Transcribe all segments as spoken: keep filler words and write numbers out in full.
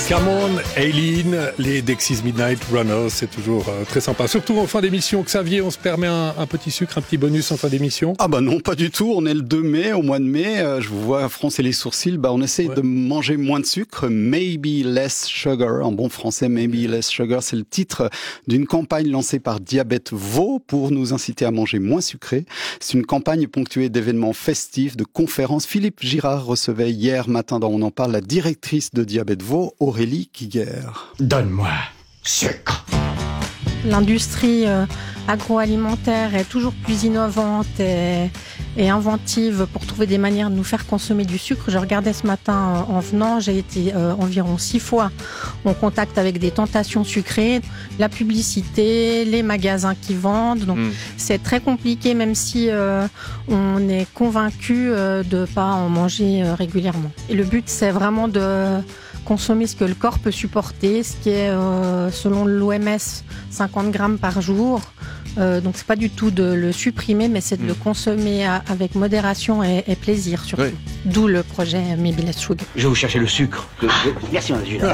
Come on, Aileen, les Dexys Midnight Runners, c'est toujours euh, très sympa. Surtout en fin d'émission. Xavier, on se permet un, un petit sucre, un petit bonus en fin d'émission? Ah bah non, pas du tout. On est le deux mai, au mois de mai. Euh, je vous vois froncer les sourcils. Bah on essaye ouais. de manger moins de sucre. Maybe less sugar. En bon français, maybe less sugar. C'est le titre d'une campagne lancée par Diabète Vaud pour nous inciter à manger moins sucré. C'est une campagne ponctuée d'événements festifs, de conférences. Philippe Girard recevait hier matin dans On en parle la directrice de Diabète Vaud, Aurélie Kiguer. Donne-moi sucre. L'industrie euh, agroalimentaire est toujours plus innovante et, et inventive pour trouver des manières de nous faire consommer du sucre. Je regardais ce matin euh, en venant, j'ai été euh, environ six fois en contact avec des tentations sucrées, la publicité, les magasins qui vendent. Donc mmh. c'est très compliqué, même si euh, on est convaincu euh, de pas en manger euh, régulièrement. Et le but, c'est vraiment de consommer ce que le corps peut supporter, ce qui est, euh, selon l'O M S, cinquante grammes par jour. Euh, donc c'est pas du tout de le supprimer, mais c'est de mmh. le consommer à, avec modération et, et plaisir surtout. Oui. D'où le projet Maybe Less Sugar. Je vais vous chercher le sucre. Merci, Madame Jules.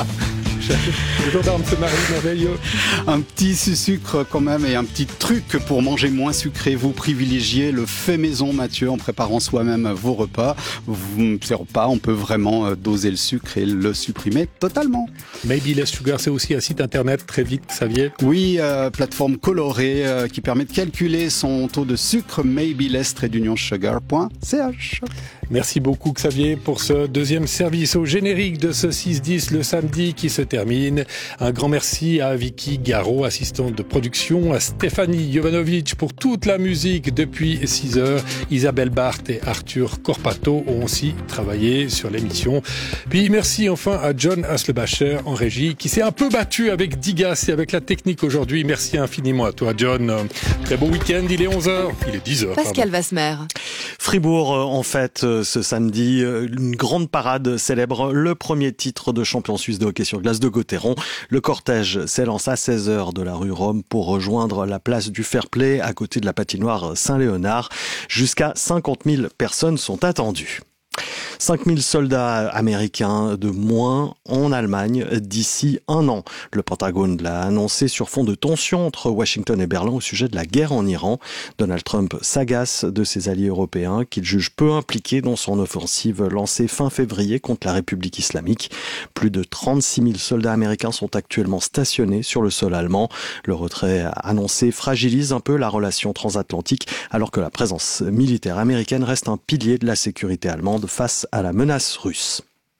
Le gendarme se marie merveilleux. Un petit sucre quand même et un petit truc pour manger moins sucré. Vous privilégiez le fait maison, Mathieu, en préparant soi-même vos repas. Vous, ces repas, on peut vraiment doser le sucre et le supprimer totalement. Maybe Less Sugar, c'est aussi un site internet, très vite, Xavier. Oui, euh, plateforme colorée euh, qui permet de calculer son taux de sucre. maybe less sugar point c h. Merci beaucoup, Xavier, pour ce deuxième service au générique de ce six dix le samedi qui se termine. Un grand merci à Vicky Garot, assistante de production, à Stéphanie Jovanovic pour toute la musique depuis six heures. Isabelle Barthes et Arthur Corpato ont aussi travaillé sur l'émission. Puis merci enfin à John Haslebacher en régie qui s'est un peu battu avec Digas et avec la technique aujourd'hui. Merci infiniment à toi, John. Très beau week-end, il est onze heures. Il est dix heures. Pascal Vasmer. Fribourg, en fait, ce samedi, une grande parade célèbre le premier titre de champion suisse de hockey sur glace de Gauthieron. Le cortège s'élance à seize heures de la rue Rome pour rejoindre la place du Fair-Play à côté de la patinoire Saint-Léonard. Jusqu'à cinquante mille personnes sont attendues. cinq mille soldats américains de moins en Allemagne d'ici un an. Le Pentagone l'a annoncé sur fond de tensions entre Washington et Berlin au sujet de la guerre en Iran. Donald Trump s'agace de ses alliés européens qu'il juge peu impliqués dans son offensive lancée fin février contre la République islamique. Plus de trente-six mille soldats américains sont actuellement stationnés sur le sol allemand. Le retrait annoncé fragilise un peu la relation transatlantique alors que la présence militaire américaine reste un pilier de la sécurité allemande face à la menace russe.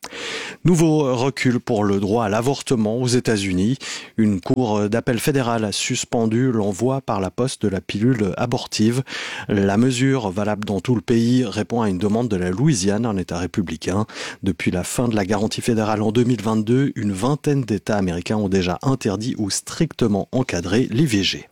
Nouveau recul pour le droit à l'avortement aux États-Unis. Une cour d'appel fédérale a suspendu l'envoi par la poste de la pilule abortive. La mesure, valable dans tout le pays, répond à une demande de la Louisiane, un État républicain. Depuis la fin de la garantie fédérale en deux mille vingt-deux, une vingtaine d'États américains ont déjà interdit ou strictement encadré l'I V G.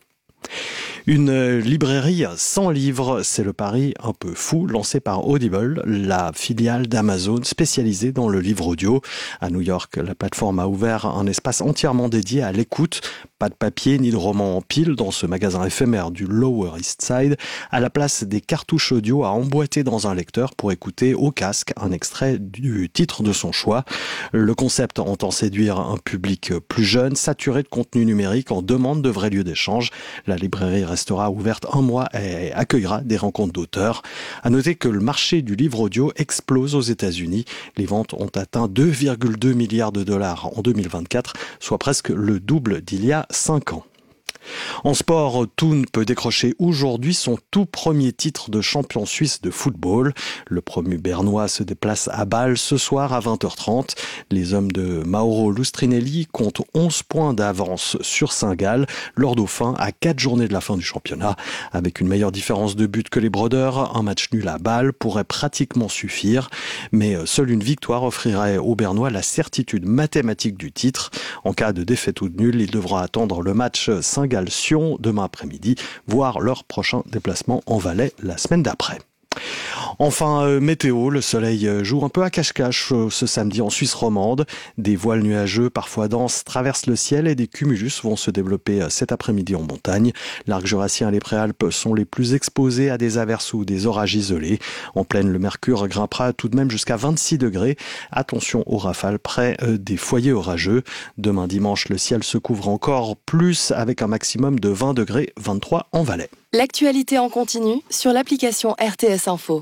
Une librairie sans livres, c'est le pari un peu fou lancé par Audible, la filiale d'Amazon spécialisée dans le livre audio. À New York, la plateforme a ouvert un espace entièrement dédié à l'écoute. Pas de papier ni de romans en pile dans ce magasin éphémère du Lower East Side. À la place des cartouches audio à emboîter dans un lecteur pour écouter au casque un extrait du titre de son choix. Le concept entend séduire un public plus jeune, saturé de contenu numérique en demande de vrais lieux d'échange. La librairie restera ouverte un mois et accueillera des rencontres d'auteurs. À noter que le marché du livre audio explose aux États-Unis. Les ventes ont atteint deux virgule deux milliards de dollars en deux mille vingt-quatre, soit presque le double d'il y a cinq ans. En sport, Thun peut décrocher aujourd'hui son tout premier titre de champion suisse de football. Le promu bernois se déplace à Bâle ce soir à vingt heures trente. Les hommes de Mauro Lustrinelli comptent onze points d'avance sur Saint-Gall, leurs dauphins à quatre journées de la fin du championnat. Avec une meilleure différence de but que les Brodeurs, un match nul à Bâle pourrait pratiquement suffire. Mais seule une victoire offrirait aux Bernois la certitude mathématique du titre. En cas de défaite ou de nul, ils devront attendre le match Saint-Gall Sion demain après-midi, voire leur prochain déplacement en Valais la semaine d'après. Enfin, euh, météo, le soleil joue un peu à cache-cache euh, ce samedi en Suisse romande. Des voiles nuageux, parfois denses, traversent le ciel et des cumulus vont se développer euh, cet après-midi en montagne. L'arc jurassien et les préalpes sont les plus exposés à des averses ou des orages isolés. En plaine, le mercure grimpera tout de même jusqu'à vingt-six degrés. Attention aux rafales près euh, des foyers orageux. Demain dimanche, le ciel se couvre encore plus avec un maximum de vingt degrés, vingt-trois en Valais. L'actualité en continu sur l'application R T S Info.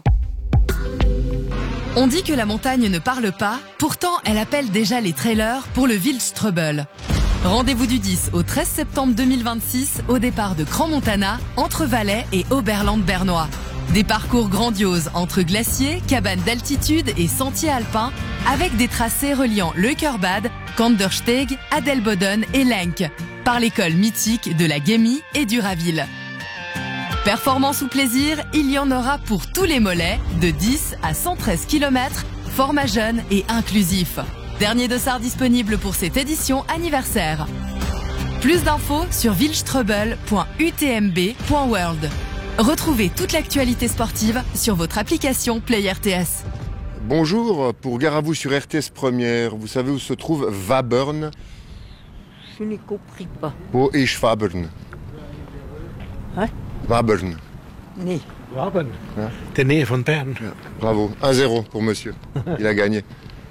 On dit que la montagne ne parle pas, pourtant elle appelle déjà les trailers pour le Wildstrubel. Rendez-vous du dix au treize septembre deux mille vingt-six au départ de Crans-Montana, entre Valais et Oberland-Bernois. Des parcours grandioses entre glaciers, cabanes d'altitude et sentiers alpins, avec des tracés reliant Leukerbad, Kandersteg, Adelboden et Lenk, par l'école mythique de la Gemmi et du Raville. Performance ou plaisir, il y en aura pour tous les mollets, de dix à cent treize kilomètres, format jeune et inclusif. Dernier dossard disponible pour cette édition anniversaire. Plus d'infos sur wildstrubel point u t m b point world. Retrouvez toute l'actualité sportive sur votre application Play R T S. Bonjour, pour Gare à vous sur R T S Première, vous savez où se trouve Wabern? Je n'ai compris pas. Wo ist Wabern? Hein? Wabern. Nee. Wabern. Ja. De nähe von Bern. Ja, bravo. un zéro pour monsieur. Il a gagné.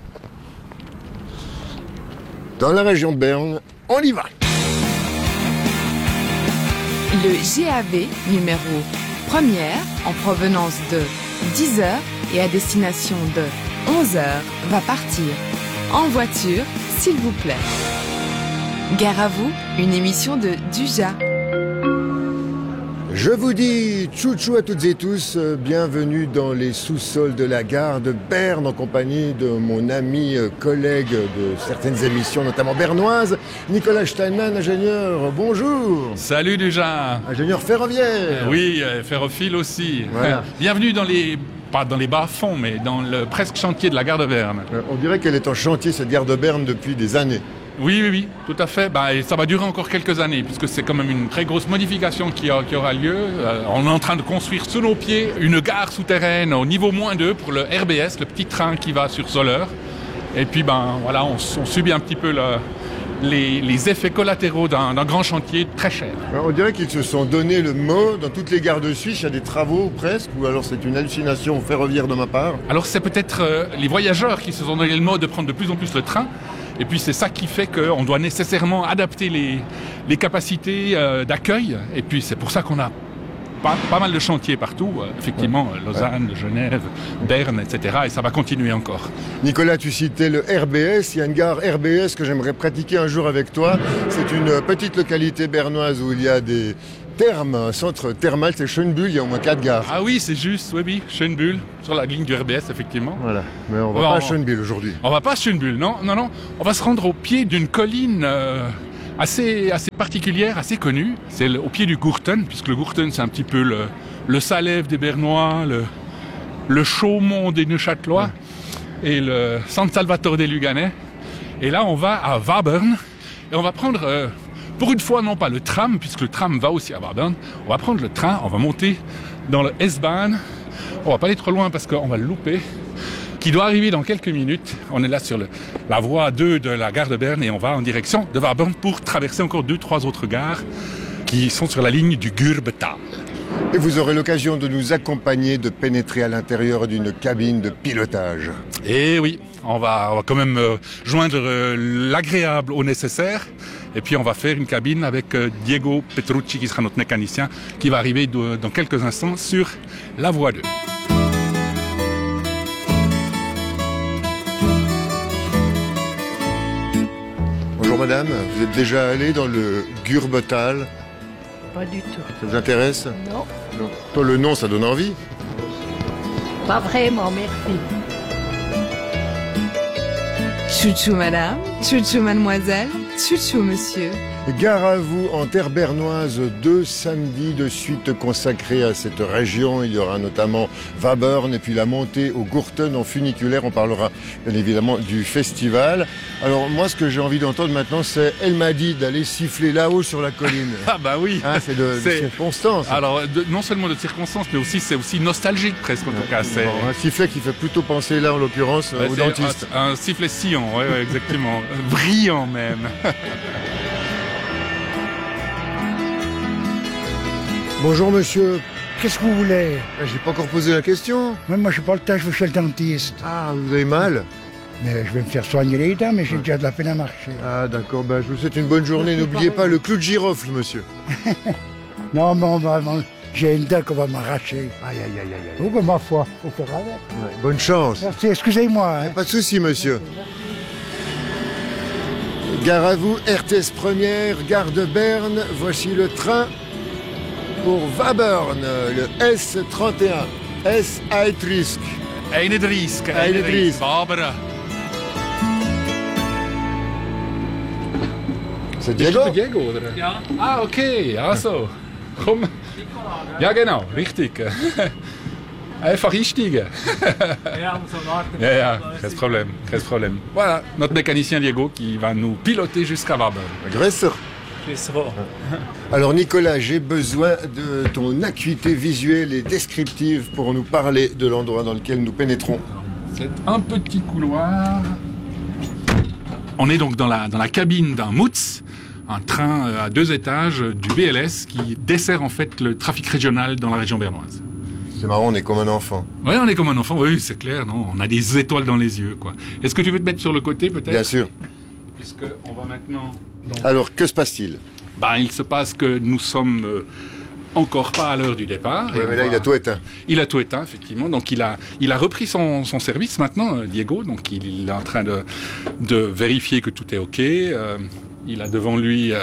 Dans la région de Berne, on y va. Le G A V numéro première en provenance de dix heures et à destination de onze heures va partir. En voiture, s'il vous plaît. Gare à vous, une émission de Duja. Je vous dis tchou-tchou à toutes et tous, bienvenue dans les sous-sols de la gare de Berne en compagnie de mon ami collègue de certaines émissions, notamment bernoises, Nicolas Steinmann, ingénieur, bonjour. Salut déjà. Ingénieur ferroviaire. Oui, euh, ferrophile aussi. Voilà. Bienvenue dans les, pas dans les bas-fonds, mais dans le presque chantier de la gare de Berne. On dirait qu'elle est en chantier, cette gare de Berne, depuis des années. Oui, oui, oui, tout à fait. Bah, et ça va durer encore quelques années, puisque c'est quand même une très grosse modification qui, a, qui aura lieu. Euh, on est en train de construire sous nos pieds une gare souterraine au niveau moins deux pour le R B S, le petit train qui va sur Soleure. Et puis, ben, voilà, on, on subit un petit peu le, les, les effets collatéraux d'un, d'un grand chantier très cher. Alors, on dirait qu'ils se sont donné le mot dans toutes les gares de Suisse, il y a des travaux presque, ou alors c'est une hallucination ferroviaire de ma part. Alors c'est peut-être euh, les voyageurs qui se sont donné le mot de prendre de plus en plus le train. Et puis c'est ça qui fait qu'on doit nécessairement adapter les, les capacités euh, d'accueil. Et puis c'est pour ça qu'on a pas, pas mal de chantiers partout. Euh, effectivement, ouais. Lausanne, ouais. Genève, Berne, et cetera. Et ça va continuer encore. Nicolas, tu citais le R B S. Il y a une gare R B S que j'aimerais pratiquer un jour avec toi. C'est une petite localité bernoise où il y a des thermes, un centre thermal, c'est Schönbuhl, il y a au moins quatre gares. Ah oui, c'est juste, oui, oui, Schönbuhl, sur la ligne du R B S, effectivement. Voilà, mais on va bon, pas à Schönbuhl aujourd'hui. On va pas à Schönbuhl, non, non, non. On va se rendre au pied d'une colline euh, assez, assez particulière, assez connue. C'est le, au pied du Gurten, puisque le Gurten, c'est un petit peu le, le Salève des Bernois, le, le Chaumont des Neuchâtelois, ouais. Et le San Salvatore des Luganais. Et là, on va à Wabern, et on va prendre... Euh, Pour une fois, non pas le tram, puisque le tram va aussi à Wabern. On va prendre le train, on va monter dans le S-Bahn. On va pas aller trop loin parce qu'on va le louper. Qui doit arriver dans quelques minutes. On est là sur le, la voie deux de la gare de Berne et on va en direction de Wabern pour traverser encore deux, trois autres gares qui sont sur la ligne du Gürbetal. Et vous aurez l'occasion de nous accompagner, de pénétrer à l'intérieur d'une cabine de pilotage. Et oui, on va, on va quand même euh, joindre euh, l'agréable au nécessaire. Et puis on va faire une cabine avec euh, Diego Petrucci, qui sera notre mécanicien, qui va arriver de, dans quelques instants sur la voie deux. Bonjour madame, vous êtes déjà allée dans le Gürbetal? Pas du tout. Ça vous intéresse? Non. Non. Toi, le nom, ça donne envie? Pas vraiment, merci. Chouchou madame, chouchou mademoiselle, chouchou monsieur. Gare à vous en terre bernoise, deux samedis de suite consacrés à cette région. Il y aura notamment Wabern et puis la montée au Gurten en funiculaire. On parlera bien évidemment du festival. Alors moi, ce que j'ai envie d'entendre maintenant, c'est elle m'a dit d'aller siffler là-haut sur la colline. Ah bah oui. Hein, c'est de, de circonstance. Alors de, non seulement de circonstances, mais aussi c'est aussi nostalgique presque en tout cas. C'est bon, un sifflet qui fait plutôt penser là en l'occurrence bah, au dentiste. Un, un sifflet sciant, ouais, ouais, exactement, brillant même. Bonjour monsieur, qu'est-ce que vous voulez? J'ai pas encore posé la question. Mais moi j'ai pas le temps, je vais chez le dentiste. Ah, vous avez mal? Mais je vais me faire soigner les dents, mais j'ai déjà de la peine à marcher. Ah d'accord, ben, je vous souhaite une bonne journée. N'oubliez pas le clou de girofle, monsieur. Non, mais on va, on, j'ai une dent qu'on va m'arracher. Aïe, aïe, aïe, aïe. aïe. Oh, ben ma foi, faut faire avec. Ouais, bonne chance. Merci, excusez-moi. Hein. Pas de souci, monsieur. Gare à vous, R T S Première, gare de Berne. Voici le train pour Wabern, le S trente et un. S Eidrisk. Eidrisk. Eidrisk. Barbara. C'est Diego? Diego, oder? Ja. Ah, okay, also. Komm. Ja, genau, richtig. Einfach einsteigen. Ja, ja, ja, kein problème, kein problème. Voilà, notre mécanicien Diego qui va nous piloter jusqu'à Wabern. Agresseur. Alors Nicolas, j'ai besoin de ton acuité visuelle et descriptive pour nous parler de l'endroit dans lequel nous pénétrons. C'est un petit couloir. On est donc dans la, dans la cabine d'un Mutz, un train à deux étages du B L S qui dessert en fait le trafic régional dans la région bernoise. C'est marrant, on est comme un enfant. Oui, on est comme un enfant, oui, c'est clair, non, on a des étoiles dans les yeux, quoi. Est-ce que tu veux te mettre sur le côté, peut-être? Bien sûr. Puisque on va maintenant... Donc... Alors, que se passe-t-il? Ben, il se passe que nous sommes euh, encore pas à l'heure du départ. Oui, mais là, va... il a tout éteint. Il a tout éteint, effectivement. Donc, il a, il a repris son, son service maintenant, euh, Diego. Donc, il, il est en train de, de vérifier que tout est OK. Euh, il a devant lui... Euh,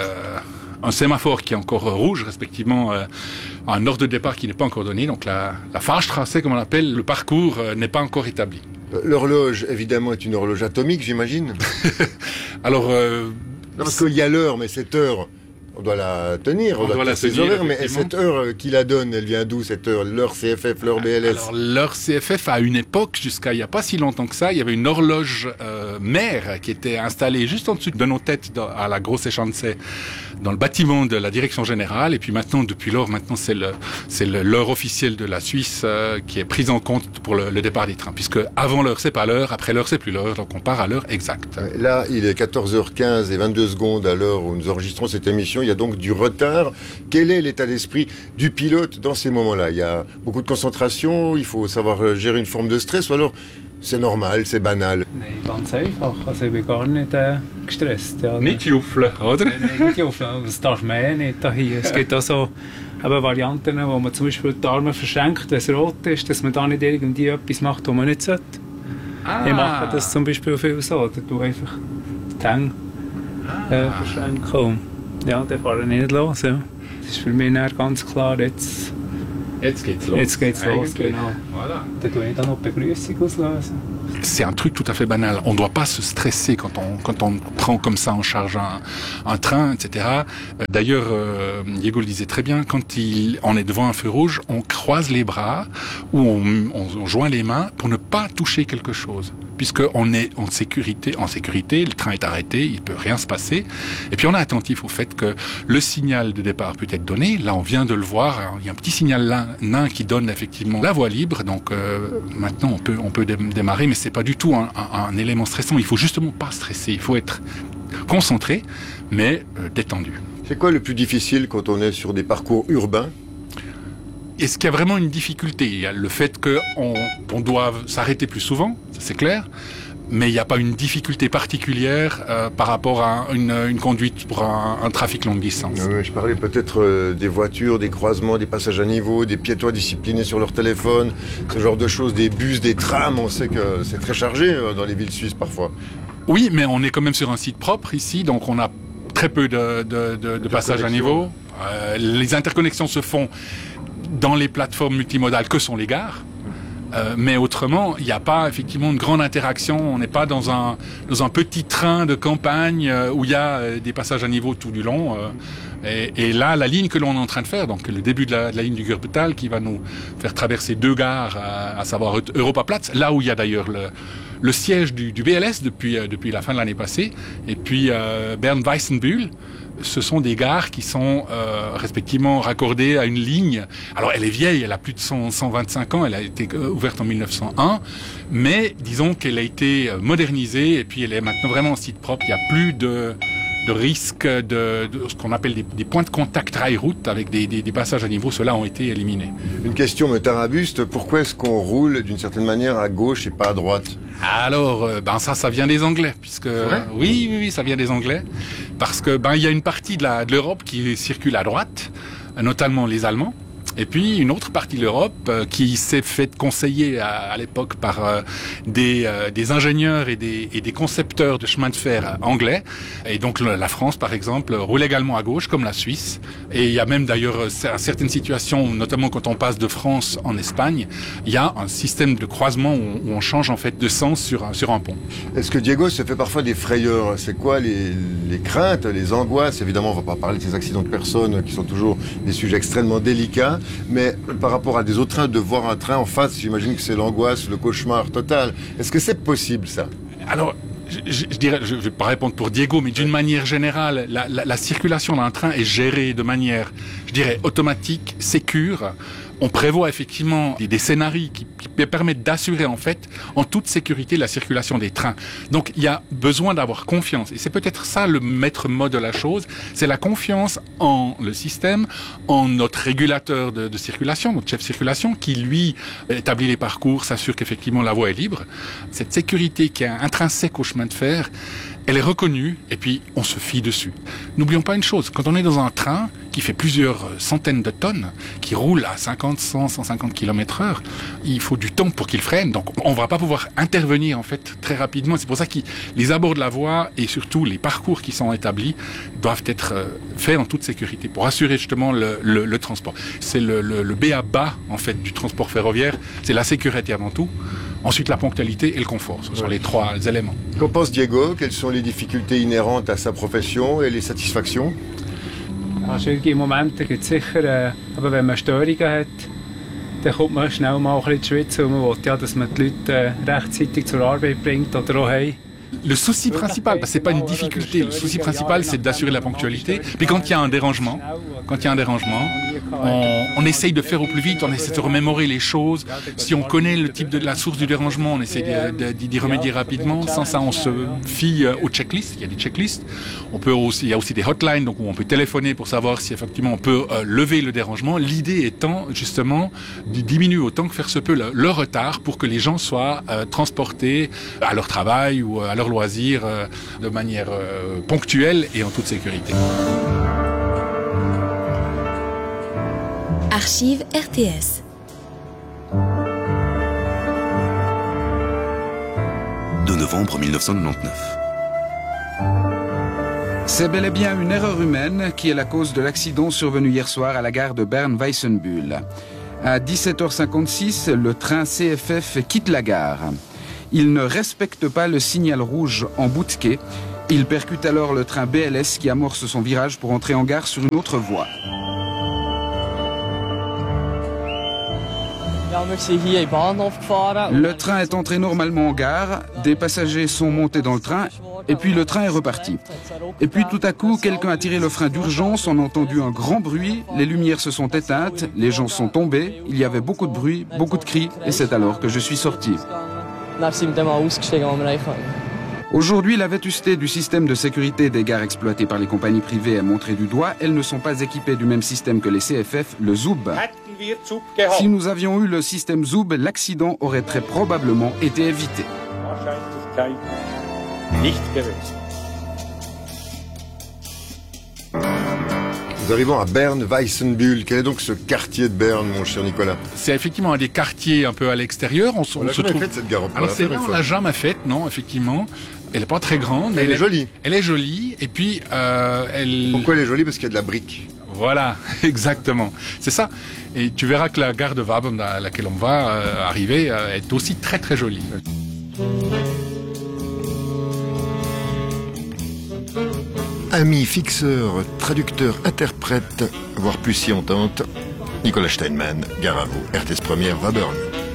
un sémaphore qui est encore rouge, respectivement euh, un ordre de départ qui n'est pas encore donné. Donc la, la Fahrstraße, comme on l'appelle, le parcours euh, n'est pas encore établi. L'horloge, évidemment, est une horloge atomique, j'imagine. Alors... Euh, non, parce qu'il y a l'heure, mais cette heure... On doit la tenir, on, on doit, doit la tenir, horaires, mais cette heure qui la donne, elle vient d'où cette heure? L'heure C F F, l'heure B L S? Alors l'heure C F F, à une époque, jusqu'à il n'y a pas si longtemps que ça, il y avait une horloge euh, mère qui était installée juste en dessous de nos têtes dans, à la Grosse Schanze, dans le bâtiment de la direction générale. Et puis maintenant, depuis lors, maintenant c'est le c'est l'heure officielle de la Suisse euh, qui est prise en compte pour le, le départ des trains, puisque avant l'heure c'est pas l'heure, après l'heure c'est plus l'heure, donc on part à l'heure exacte. Là, il est quatorze heures quinze et vingt-deux secondes à l'heure où nous enregistrons cette émission. Il y a donc du retard. Quel est l'état d'esprit du pilote dans ces moments-là? Il y a beaucoup de concentration, il faut savoir gérer une forme de stress, ou alors c'est normal, c'est banal? Nein, ganz einfach. Also ich bin gar nicht äh, gestresst. Ja. Nicht juffeln, oder? Nein, nicht juffeln. Das darf man eh nicht hier. Es gibt auch so eben Varianten, wo man zum Beispiel die Arme verschränkt, wenn es rot ist, dass man da nicht irgendwie etwas macht, was man nicht sollte. Ah. Ich mache das zum Beispiel viel so. Da tue einfach die Hänge äh, verschränken. Ja, dann fahre ich nicht los. Ja. Das ist für mich ganz klar, jetzt, jetzt geht's los. Jetzt geht's los, genau. Voilà. Dann tue ich dann noch die Begrüßung auslösen. C'est un truc tout à fait banal. On ne doit pas se stresser quand on, quand on prend comme ça en charge un, un train, et cetera. D'ailleurs, euh, Diego le disait très bien, quand il, on est devant un feu rouge, on croise les bras ou on, on, on joint les mains pour ne pas toucher quelque chose. Puisqu'on est en sécurité, en sécurité, le train est arrêté, il ne peut rien se passer. Et puis on est attentif au fait que le signal de départ peut être donné. Là, on vient de le voir, il y a un petit signal nain qui donne effectivement la voie libre. Donc euh, maintenant, on peut, on peut démarrer, mais c'est pas du tout un, un, un élément stressant. Il faut justement pas stresser. Il faut être concentré, mais euh, détendu. C'est quoi le plus difficile quand on est sur des parcours urbains? Est-ce qu'il y a vraiment une difficulté? Il y a le fait qu'on on doit s'arrêter plus souvent, ça c'est clair, mais il n'y a pas une difficulté particulière euh, par rapport à une, une conduite pour un, un trafic longue distance. Oui, je parlais peut-être euh, des voitures, des croisements, des passages à niveau, des piétons disciplinés sur leur téléphone, ce genre de choses, des bus, des trams. On sait que c'est très chargé euh, dans les villes suisses parfois. Oui, mais on est quand même sur un site propre ici, donc on a très peu de, de, de, de passages à niveau. Euh, les interconnexions se font dans les plateformes multimodales que sont les gares. Euh, mais autrement, il n'y a pas effectivement une grande interaction. On n'est pas dans un dans un petit train de campagne euh, où il y a euh, des passages à niveau tout du long. Euh, et, et là, la ligne que l'on est en train de faire, donc le début de la, de la ligne du Gurbetal, qui va nous faire traverser deux gares, à, à savoir Europaplatz, là où il y a d'ailleurs le le siège du, du B L S depuis euh, depuis la fin de l'année passée, et puis euh, Bern-Weissenbühl. Ce sont des gares qui sont euh, respectivement raccordées à une ligne. Alors elle est vieille, elle a plus de cent, cent vingt-cinq ans, elle a été ouverte en mille neuf cent un, mais disons qu'elle a été modernisée et puis elle est maintenant vraiment en site propre. Il n'y a plus de, de risque de, de ce qu'on appelle des, des points de contact rail-route avec des, des, des passages à niveau. Ceux-là ont été éliminés. Une question me tarabuste, pourquoi est-ce qu'on roule d'une certaine manière à gauche et pas à droite ? Alors, euh, ben ça, ça vient des Anglais, puisque euh, oui, oui, oui, ça vient des Anglais, parce que ben il y a une partie de la de l'Europe qui circule à droite, notamment les Allemands. Et puis une autre partie de l'Europe euh, qui s'est fait conseiller à, à l'époque par euh, des, euh, des ingénieurs et des, et des concepteurs de chemin de fer anglais. Et donc le, la France, par exemple, roule également à gauche, comme la Suisse. Et il y a même d'ailleurs certaines situations, notamment quand on passe de France en Espagne, il y a un système de croisement où on, où on change en fait de sens sur un, sur un pont. Est-ce que Diego se fait parfois des frayeurs ? C'est quoi les, les craintes, les angoisses ? Évidemment, on ne va pas parler de ces accidents de personnes qui sont toujours des sujets extrêmement délicats. Mais par rapport à des autres trains, de voir un train en face, j'imagine que c'est l'angoisse, le cauchemar total. Est-ce que c'est possible, ça ? Alors, je, je, je dirais, je ne vais pas répondre pour Diego, mais d'une manière générale, la, la, la circulation d'un train est gérée de manière, je dirais, automatique, sécure. On prévoit effectivement des, des scénarios qui, qui permettent d'assurer en fait en toute sécurité la circulation des trains. Donc il y a besoin d'avoir confiance. Et c'est peut-être ça le maître mot de la chose, c'est la confiance en le système, en notre régulateur de, de circulation, notre chef de circulation, qui lui établit les parcours, s'assure qu'effectivement la voie est libre. Cette sécurité qui est intrinsèque au chemin de fer, elle est reconnue et puis on se fie dessus. N'oublions pas une chose, quand on est dans un train qui fait plusieurs centaines de tonnes, qui roule à cinquante, cent, cent cinquante kilomètres heure, il faut du temps pour qu'il freine. Donc on ne va pas pouvoir intervenir en fait très rapidement. C'est pour ça que les abords de la voie et surtout les parcours qui sont établis doivent être faits en toute sécurité pour assurer justement le, le, le transport. C'est le, le, le B A bas en fait du transport ferroviaire, c'est la sécurité avant tout. Ensuite, la ponctualité et le confort, ce sont les trois éléments. Qu'en pense Diego ? Quelles sont les difficultés inhérentes à sa profession et les satisfactions ? Also, in Momenten gibt es sicher, äh, aber wenn man Störungen hat, dann kommt man schnell mal ein bisschen ins Schwitzen und man will ja, dass man die Leute äh, rechtzeitig zur Arbeit bringt oder auch heim. Le souci principal, c'est pas une difficulté, le souci principal c'est d'assurer la ponctualité. Puis quand il y a un dérangement, quand il y a un dérangement, on, on essaye de faire au plus vite, on essaie de remémorer les choses. Si on connaît le type de la source du dérangement, on essaie d'y remédier rapidement. Sans ça, on se fie aux checklists. Il y a des checklists. On peut aussi, il y a aussi des hotlines, donc où on peut téléphoner pour savoir si effectivement on peut euh, lever le dérangement. L'idée étant justement de diminuer autant que faire se peut le, le retard pour que les gens soient euh, transportés à leur travail ou à leur loisir euh, de manière euh, ponctuelle et en toute sécurité. Archives R T S. deux novembre mille neuf cent quatre-vingt-dix-neuf. C'est bel et bien une erreur humaine qui est la cause de l'accident survenu hier soir à la gare de Bern-Weissenbühl. À dix-sept heures cinquante-six, le train C F F quitte la gare. Il ne respecte pas le signal rouge en bout de quai. Il percute alors le train B L S qui amorce son virage pour entrer en gare sur une autre voie. Le train est entré normalement en gare, des passagers sont montés dans le train et puis le train est reparti. Et puis tout à coup, quelqu'un a tiré le frein d'urgence, on a entendu un grand bruit, les lumières se sont éteintes, les gens sont tombés, il y avait beaucoup de bruit, beaucoup de cris et c'est alors que je suis sorti. Aujourd'hui, la vétusté du système de sécurité des gares exploitées par les compagnies privées est montrée du doigt. Elles ne sont pas équipées du même système que les C F F, le Zub. Si nous avions eu le système Zub, l'accident aurait très probablement été évité. Nous arrivons à Bern-Weissenbühl. Quel est donc ce quartier de Berne, mon cher Nicolas ? C'est effectivement un des quartiers un peu à l'extérieur. On, on, on l'a jamais trouve... fait cette gare. Alors c'est vrai, on l'a jamais faite, non, effectivement. Elle n'est pas très grande. Elle, elle est jolie. Elle est jolie. Et puis, euh, elle... Pourquoi elle est jolie ? Parce qu'il y a de la brique. Voilà, exactement. C'est ça. Et tu verras que la gare de Wabern à laquelle on va euh, arriver euh, est aussi très très jolie. Ami, fixeur, traducteur, interprète, voire plus si on tente, Nicolas Steinmann, gare à vous, R T S Première, Wabern.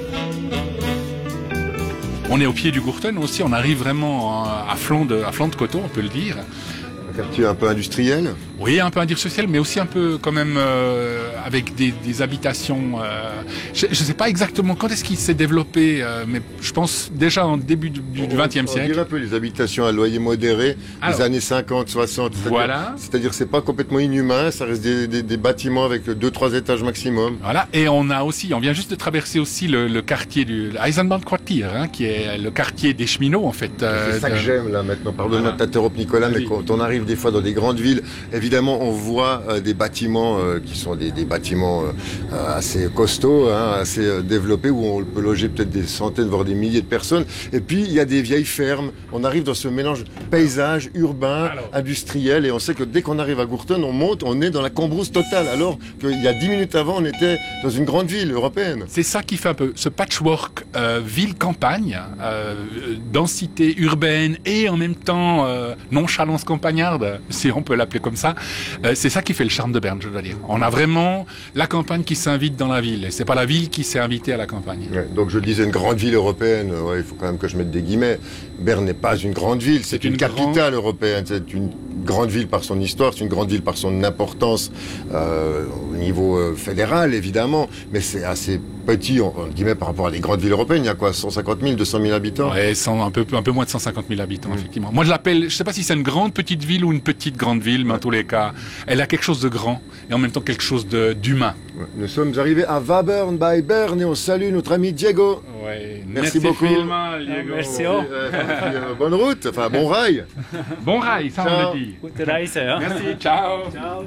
On est au pied du Gurten aussi, on arrive vraiment à flanc de, à flanc de coteau, on peut le dire. Un quartier un peu industriel? Oui, un peu industriel, mais aussi un peu quand même euh, avec des, des habitations. Euh, je ne sais pas exactement quand est-ce qu'il s'est développé, euh, mais je pense déjà en début du vingtième siècle. On dirait un peu les habitations à loyer modéré, Alors, des années cinquante, soixante. Voilà. C'est-à-dire que c'est pas complètement inhumain, ça reste des, des, des bâtiments avec deux, trois étages maximum. Voilà, et on a aussi, on vient juste de traverser aussi le, le quartier du Eisenbahnquartier, hein, qui est le quartier des cheminots en fait. Euh, c'est ça de... que j'aime là maintenant. Pardonne-moi de t'interrompre Nicolas, mais quand on arrive des fois dans des grandes villes, évidemment on voit euh, des bâtiments euh, qui sont des, des bâtiments euh, assez costauds, hein, assez euh, développés, où on peut loger peut-être des centaines, voire des milliers de personnes. Et puis il y a des vieilles fermes. On arrive dans ce mélange paysage, urbain, alors, industriel, et on sait que dès qu'on arrive à Gurten, on monte, on est dans la cambrousse totale, alors qu'il y a dix minutes avant, on était dans une grande ville européenne. C'est ça qui fait un peu ce patchwork euh, ville-campagne, euh, densité urbaine et en même temps euh, nonchalance campagnarde, si on peut l'appeler comme ça. Euh, c'est ça qui fait le charme de Berne, je dois dire. On a vraiment la campagne qui s'invite dans la ville, et c'est pas la ville qui s'est invitée à la campagne. Ouais, donc je le disais, une grande ville européenne, ouais, il faut quand même que je mette des guillemets. Berne n'est pas une grande ville, c'est, c'est une, une capitale grand... européenne, c'est une grande ville par son histoire, c'est une grande ville par son importance euh, au niveau euh, fédéral évidemment, mais c'est assez petit en, en guillemets par rapport à des grandes villes européennes. Il y a quoi, cent cinquante mille, deux cent mille habitants? Ouais, cent, un peu un peu moins de cent cinquante mille habitants, mmh. effectivement. Moi je l'appelle, je sais pas si c'est une grande petite ville ou une petite grande ville, mais en tous les cas, elle a quelque chose de grand et en même temps quelque chose de, d'humain. Ouais. Nous sommes arrivés à Wabern by Bern et on salue notre ami Diego. Ouais, merci, merci beaucoup. Film, Diego. Ah, merci. Et, euh, euh, bonne route, enfin bon rail. Bon rail, ça ciao. On a dit. Gute Reise, hein. Merci, ciao. Ciao.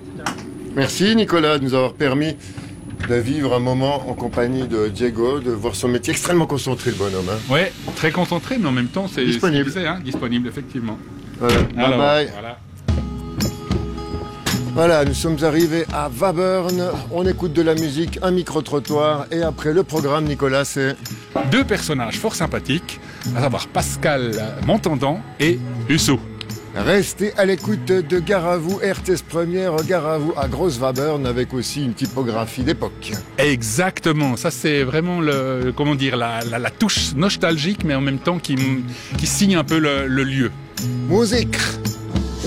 Merci Nicolas de nous avoir permis de vivre un moment en compagnie de Diego, de voir son métier extrêmement concentré, le bonhomme. Hein. Ouais, très concentré, mais en même temps c'est disponible. C'est, hein, disponible effectivement. Voilà. Alors, bye bye. Voilà. Voilà, nous sommes arrivés à Wabern, on écoute de la musique, un micro-trottoir, et après le programme, Nicolas, c'est... Deux personnages fort sympathiques, à savoir Pascal Montandant et Husso. Restez à l'écoute de Gare à vous, R T S Première, Gare à vous à Grosse Wabern, avec aussi une typographie d'époque. Exactement, ça c'est vraiment le, comment dire, la, la, la touche nostalgique, mais en même temps qui, qui signe un peu le, le lieu. Musique.